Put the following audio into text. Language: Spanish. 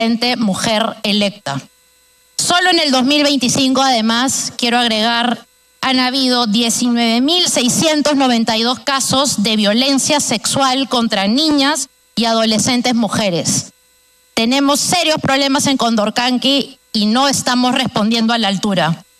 mujer electa. Solo en el 2025, además, quiero agregar, han habido 19.692 casos de violencia sexual contra niñas y adolescentes mujeres. Tenemos serios problemas en Condorcanqui y no estamos respondiendo a la altura.